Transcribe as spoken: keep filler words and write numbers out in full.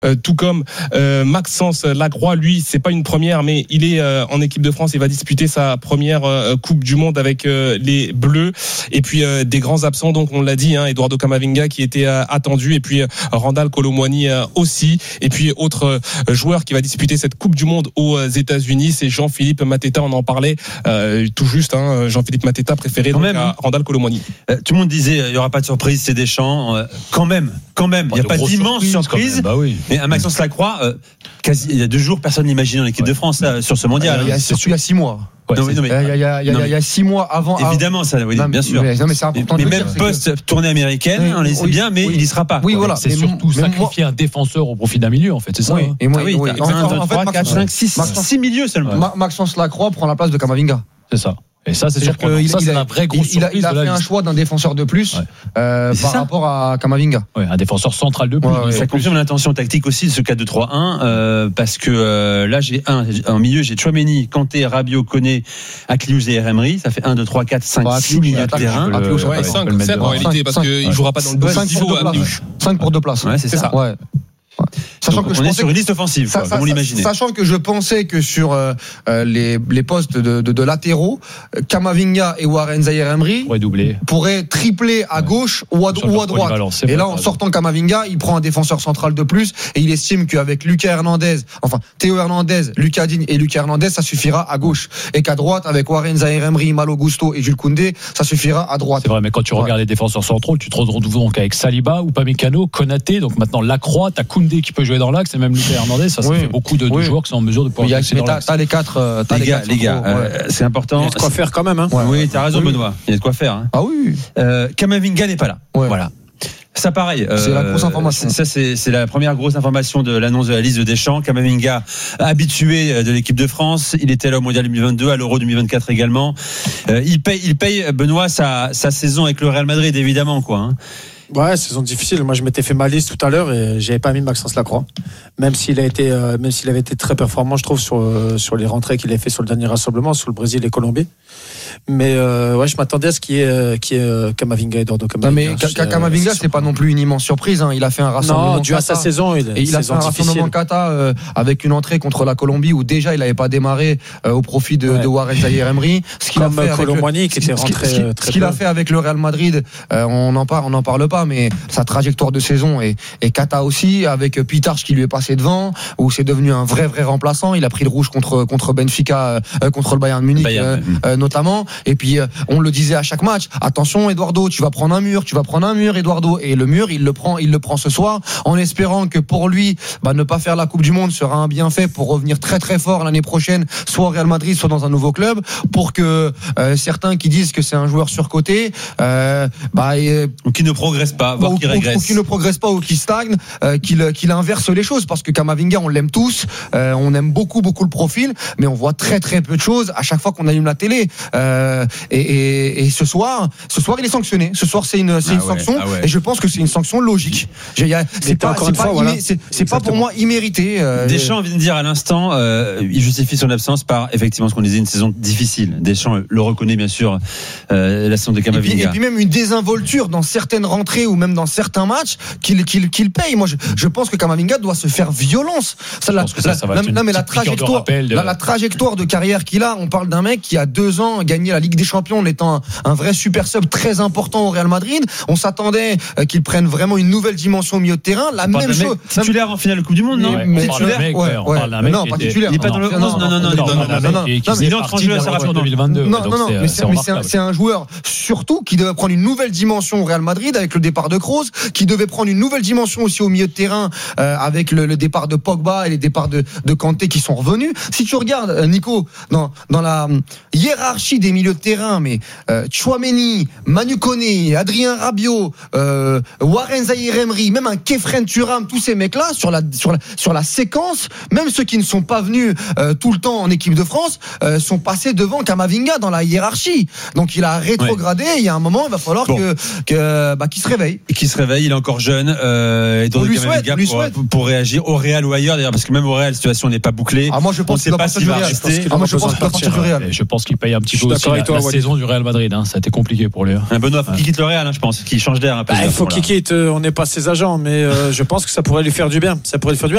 Euh, tout comme euh, Maxence Lacroix, lui, c'est pas une première, mais il est euh, en équipe de France et va disputer sa première euh, Coupe du Monde avec euh, les Bleus. Et puis euh, des grands absents, donc on l'a dit, hein, Eduardo Camavinga qui était euh, attendu, et puis euh, Randal Kolo Muani euh, aussi. Et puis autre euh, joueur qui va disputer cette Coupe du Monde aux États-Unis, c'est Jean-Philippe Mateta. On en parlait euh, tout juste, hein, Jean-Philippe Mateta préféré donc, même, à Randal Kolo Muani. Euh, tout le monde disait il y aura pas de surprise, c'est Deschamps. Euh, quand même, quand même, il y a pas d'immense surprise. surprise bah oui. Mais un Maxence Lacroix, euh, quasi, il y a deux jours, personne n'imaginait en équipe ouais. de France là, sur ce mondial. Il y a, surtout il y a six mois. Ouais, non, non, mais, il, y a, il, y a, il, y a, il y a six mois avant. Évidemment, ça, oui, non, bien sûr. Mais, non, mais c'est important mais de même dire, post-tournée américaine, oui, on le sait oui, bien, mais oui. il n'y sera pas. Oui, voilà. C'est mais surtout mais sacrifier moi, un défenseur au profit d'un milieu, en fait, c'est ça. Oui, hein. et moi, ah oui, oui. un, deux, trois, quatre, cinq, six, six milieux seulement. Ouais. Maxence Lacroix prend la place de Camavinga. C'est ça. Et ça, c'est, c'est sûr que ça, c'est la vraie grosse il, surprise. Il a, il a fait un liste. choix d'un défenseur de plus ouais. euh, par ça rapport à Camavinga. Ouais, un défenseur central de plus. Ouais, ouais, ça confirme l'intention tactique aussi de ce quatre deux trois un euh, parce que euh, là, j'ai un en milieu, j'ai Tchouaméni, Kanté, Rabiot, Koné, Akliouze et Heremri. Ça fait un, deux, trois, quatre, cinq, six milieux de terrain. cinq, sept en réalité, parce qu'il ne jouera pas dans le deux niveau. cinq pour deux places. Ouais, c'est ça. Ouais. Sachant Donc, que on je est sur une liste offensive, ça, quoi, ça, comme on l'imaginait. Sachant que je pensais que sur euh, les, les postes de, de, de latéraux, Camavinga et Warren Zaïre-Emery pourraient, pourraient tripler à ouais. gauche ou à, ou à droite. Et là, en sortant Camavinga, il prend un défenseur central de plus et il estime qu'avec Lucas Hernandez, enfin Théo Hernandez, Lucas Digne et Lucas Hernandez, ça suffira à gauche. Et qu'à droite, avec Warren Zaïre-Emery, Malo Gusto et Jules Koundé, ça suffira à droite. C'est vrai, mais quand tu regardes ouais. les défenseurs centraux, tu te retrouves donc avec Saliba, Upamecano, Konaté, donc maintenant Lacroix, t'as Koundé qui peut jouer dans l'axe, et même Lucas Hernandez, ça, ça oui. fait beaucoup de, de oui. joueurs qui sont en mesure de pouvoir jouer dans l'axe. T'as les quatre, euh, t'as les, les gars, quatre les gars, euh, ouais. c'est important. Il y a de quoi faire quand même, hein. Ouais, oui, t'as raison, oui. Benoît. Il y a de quoi faire. Hein. Ah oui. Euh, Camavinga n'est pas là. Ouais. Voilà. Ça pareil. C'est euh, la grosse information. Ça c'est, c'est la première grosse information de l'annonce de la liste de Deschamps. Camavinga, habitué de l'équipe de France, il était là au Mondial deux mille vingt-deux, à l'Euro deux mille vingt-quatre également. Euh, il paye, il paye Benoît sa, sa saison avec le Real Madrid évidemment quoi. Hein. Ouais, saison difficile. Moi, je m'étais fait ma liste tout à l'heure et j'avais pas mis Maxence Lacroix, même s'il a été, euh, même s'il avait été très performant, je trouve, sur euh, sur les rentrées qu'il a fait sur le dernier rassemblement, sur le Brésil et Colombie. Mais euh, ouais, je m'attendais à ce qu'il y ait, qu'il y ait euh, Camavinga et Eduardo Camavinga. Non, mais Camavinga, c'est pas non plus une immense surprise. Hein. Il a fait un rassemblement. Non, dû à sa saison. Il, et il a fait un rassemblement kata euh, avec une entrée contre la Colombie où déjà il n'avait pas démarré euh, au profit de, ouais. de Warren Zaïre-Emery. Ce qu'il Comme a fait Kolo Muani qui était rentré. Ce qu'il, ce qu'il a fait avec le Real Madrid, euh, on en parle, on n'en parle pas, mais sa trajectoire de saison et, et kata aussi avec Pitarch qui lui est passé devant où c'est devenu un vrai vrai remplaçant. Il a pris le rouge contre contre Benfica, euh, contre le Bayern Munich Bayern. Euh, euh, notamment. Et puis euh, on le disait à chaque match. Attention, Eduardo, tu vas prendre un mur, tu vas prendre un mur, Eduardo. Et le mur, il le prend, il le prend ce soir, en espérant que pour lui, bah, ne pas faire la Coupe du Monde sera un bienfait pour revenir très très fort l'année prochaine, soit au Real Madrid, soit dans un nouveau club, pour que euh, certains qui disent que c'est un joueur surcoté, euh, bah, et, ou qui ne progresse pas, voire ou, qui régresse, ou, ou qui ne progresse pas ou qui stagne, euh, qu'il, qu'il inverse les choses, parce que Camavinga, on l'aime tous, euh, on aime beaucoup beaucoup le profil, mais on voit très très peu de choses à chaque fois qu'on allume la télé. Euh, et, et, et ce soir, ce soir, il est sanctionné. Ce soir, c'est une, c'est ah une ouais, sanction, ah ouais. et je pense que c'est une sanction logique. J'ai, y a, c'est pas, c'est pas, fois, voilà. c'est, c'est pas pour moi immérité. Euh, Deschamps vient de dire à l'instant, euh, il justifie son absence par effectivement ce qu'on disait, une saison difficile. Deschamps le reconnaît bien sûr, euh, la saison de Camavinga. Et puis, et puis même une désinvolture dans certaines rentrées ou même dans certains matchs qu'il, qu'il, qu'il paye. Moi, je, je pense que Camavinga doit se faire violence. Ça, la, ça, ça la, non, mais la trajectoire, de... la, la trajectoire de carrière qu'il a, on parle d'un mec qui a deux ans gagné la Ligue des Champions en étant un, un vrai super sub très important au Real Madrid. On s'attendait euh, qu'il prenne vraiment une nouvelle dimension au milieu de terrain. La on même chose. Titulaire en finale de Coupe du Monde, non? Ouais, titulaire. Mec, ouais, on parle d'un mec. Non, pas titulaire. Il n'est pas dans le onze. Non, non, non, non, non, non. Il est en jeu à sa en deux mille vingt-deux. Non, non, non. Mais c'est un joueur surtout qui devait prendre une nouvelle dimension au Real Madrid avec le départ de Kroos, qui devait prendre une nouvelle dimension aussi au milieu de terrain euh, avec le, le départ de Pogba et les départs de, de Kanté qui sont revenus. Si tu regardes, Nico, dans, dans la hiérarchie des milieux de terrain, mais euh, Tchouaméni, Manu Koné, Adrien Rabiot, euh, Warren Zaïre-Emery, même un Kefren Thuram, tous ces mecs-là, sur la, sur la, sur la séquence, même ceux qui ne sont pas venus euh, tout le temps en équipe de France, euh, sont passés devant Camavinga dans la hiérarchie. Donc il a rétrogradé, ouais. Il y a un moment, il va falloir bon. que, que, bah, qu'il se réveille. Et qui se réveille, il est encore jeune. Euh, et donc, On lui Kamavinga souhaite, on lui pour, souhaite. pour réagir au Real ou ailleurs, d'ailleurs, parce que même au Real, la situation n'est pas bouclée. Ah, moi, je On pense ne qu'il sait doit pas partir s'il du va Real. rester. Ah, moi, je pense qu'il doit partir du Real. Et je pense qu'il paye un petit Je suis peu aussi d'accord la, avec toi, la Walid. saison du Real Madrid. Hein. Ça a été compliqué pour lui. Hein. Un Benoît, faut qu'il quitte le Real, hein, je pense, qu'il change d'air un peu. Bah, il faut qu'il quitte. On n'est pas ses agents, mais euh, je pense que ça pourrait lui faire du bien. Ça pourrait lui faire du bien.